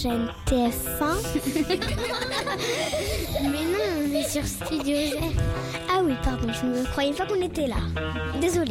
J'aime TF1. Mais non, on est sur Studio Z. Ah oui, pardon, je ne croyais pas qu'on était là. Désolée.